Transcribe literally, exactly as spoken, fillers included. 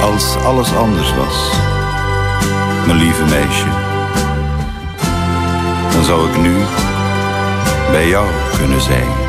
Als alles anders was, mijn lieve meisje, dan zou ik nu bij jou kunnen zijn.